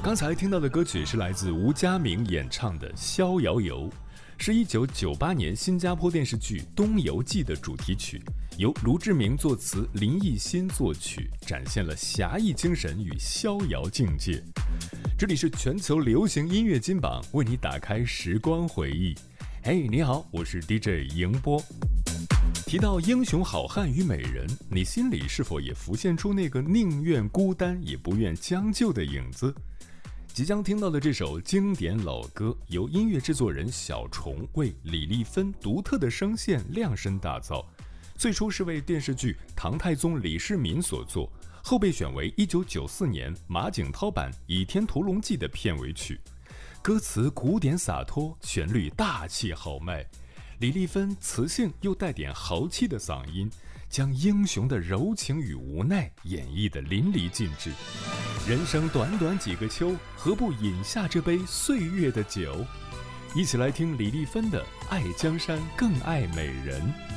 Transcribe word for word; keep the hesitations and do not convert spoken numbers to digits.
刚才听到的歌曲是来自吴佳明演唱的《逍遥游》，是一九九八年新加坡电视剧《东游记》的主题曲，由卢志明作词，林奕欣作曲，展现了侠义精神与逍遥境界。这里是全球流行音乐金榜，为你打开时光回忆。嘿，你好，我是 D J 迎波。提到英雄好汉与美人，你心里是否也浮现出那个宁愿孤单也不愿将就的影子？即将听到的这首经典老歌，由音乐制作人小虫为李丽芬独特的声线量身打造，最初是为电视剧《唐太宗李世民》所作，后被选为一九九四年马景涛版《倚天屠龙记》的片尾曲。歌词古典洒脱，旋律大气豪迈，李丽芬磁性又带点豪气的嗓音，将英雄的柔情与无奈演绎得淋漓尽致。人生短短几个秋，何不饮下这杯岁月的酒？一起来听李丽芬的《爱江山更爱美人》。